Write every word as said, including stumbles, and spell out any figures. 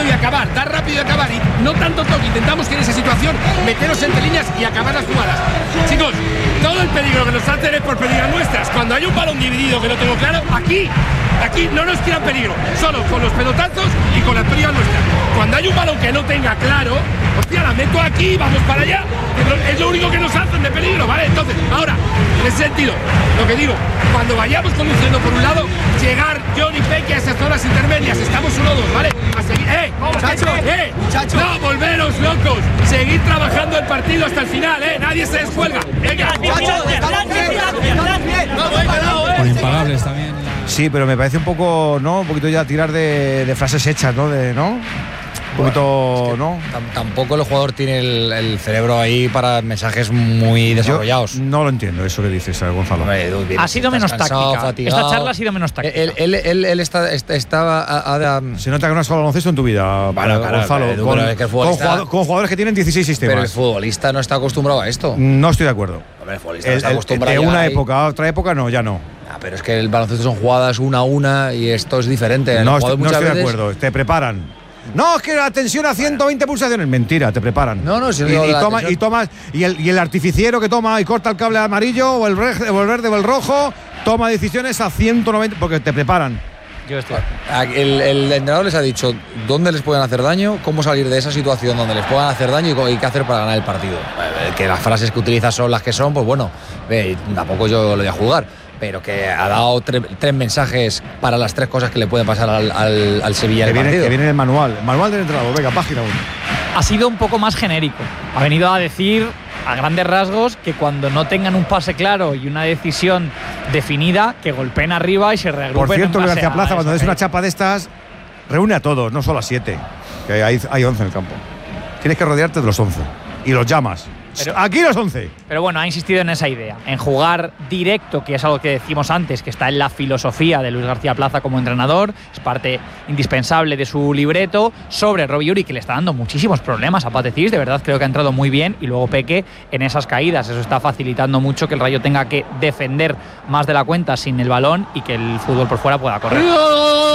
rápido y acabar, dar rápido y acabar, y no tanto toque, intentamos que en esa situación meteros entre líneas y acabar las jugadas. Chicos, todo el peligro que nos hacen es por pérdidas nuestras. Cuando hay un balón dividido que no tengo claro, aquí, aquí no nos tiran peligro, solo con los pelotazos y con las pérdidas nuestras. Cuando hay un balón que no tenga claro, hostia, la meto aquí, vamos para allá, es lo único que nos hacen de peligro, ¿vale? Entonces, ahora, en ese sentido, lo que digo, cuando vayamos conduciendo por un lado, llegar John y Peque a esas zonas intermedias, estamos uno o dos, ¿vale? A seguir, ¡eh! ¡Muchachos! ¡Eh! ¡Muchachos! ¡No, volveros locos! Seguid trabajando el partido hasta el final, ¿eh? Nadie se descuelga. ¡Venga! ¡Muchachos! Con impagables también. Sí, pero me parece un poco, ¿no? Un poquito ya tirar de, de frases hechas, ¿no? De, ¿no? Un poquito, bueno, es que ¿no? Tampoco el jugador tiene el, el cerebro ahí para mensajes muy desarrollados. Yo no lo entiendo eso que dices, Gonzalo. Hombre, Edu, ha sido menos cansado, táctica. Fatigado. Esta charla ha sido menos táctica. Él, él, él, él está, estaba. A, a, a, Se nota que no has jugado baloncesto en tu vida, bueno, para, Gonzalo. Edu, con, es que con, jugador, con jugadores que tienen dieciséis sistemas. Pero el futbolista no está acostumbrado a esto. No estoy de acuerdo. Hombre, el futbolista el, no está acostumbrado de ya una hay... época a otra época, no, ya no. Ah, pero es que el baloncesto son jugadas una a una y esto es diferente. No, estoy, no estoy veces... de acuerdo. Te preparan. No, es que la tensión a ciento veinte bueno. pulsaciones. Mentira, te preparan. No, no, si y, y, toma, y tomas y el, y el artificiero que toma y corta el cable amarillo o el, re, o el verde o el rojo toma decisiones a ciento noventa porque te preparan. Yo estoy. El, el entrenador les ha dicho dónde les pueden hacer daño, cómo salir de esa situación donde les puedan hacer daño y qué hacer para ganar el partido. Que las frases que utiliza son las que son, pues bueno, ve, tampoco yo lo voy a juzgar. Pero que ha dado tre- tres mensajes para las tres cosas que le pueden pasar al, al, al Sevilla. Que viene, partido. que viene el manual. Manual del entrenador, venga, página uno. Ha sido un poco más genérico. Ha venido a decir, a grandes rasgos, que cuando no tengan un pase claro y una decisión definida, que golpeen arriba y se reagrupen. Por cierto, en base García Plaza, a cuando des una chapa de estas, reúne a todos, no solo a siete. Que hay, hay once en el campo. Tienes que rodearte de los once. Y los llamas. Pero, aquí los once. Pero bueno, ha insistido en esa idea, en jugar directo, que es algo que decimos antes, que está en la filosofía de Luis García Plaza como entrenador, es parte indispensable de su libreto, sobre Robbie Yuri, que le está dando muchísimos problemas a Pate Ciss, de verdad creo que ha entrado muy bien, y luego Peque en esas caídas, eso está facilitando mucho que el Rayo tenga que defender más de la cuenta sin el balón y que el fútbol por fuera pueda correr.